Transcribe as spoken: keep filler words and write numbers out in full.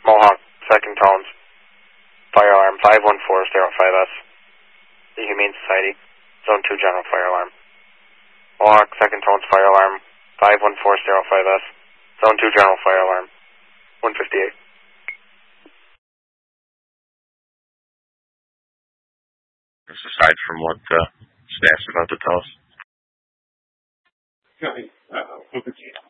Mohawk, second tones, fire alarm five one four zero five S, the Humane Society, Zone two general fire alarm. Mohawk, second tones, fire alarm five one four zero five S, Zone two general fire alarm, one fifty-eight. This aside from what uh, staff's about to tell us. Copy. Uh,